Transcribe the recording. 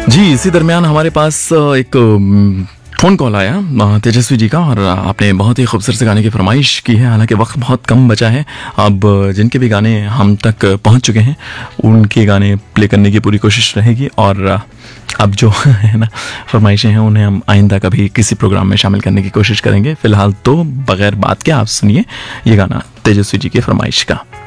जी, इसी दरमियान हमारे पास एक फ़ोन कॉल आया तेजस्वी जी का, और आपने बहुत ही खूबसूरत से गाने की फरमाइश की है। हालांकि वक्त बहुत कम बचा है, अब जिनके भी गाने हम तक पहुंच चुके हैं उनके गाने प्ले करने की पूरी कोशिश रहेगी, और अब जो है ना फरमाइशें हैं उन्हें हम आइंदा कभी किसी प्रोग्राम में शामिल करने की कोशिश करेंगे। फ़िलहाल तो बगैर बात के आप सुनिए ये गाना तेजस्वी जी की फरमाइश का।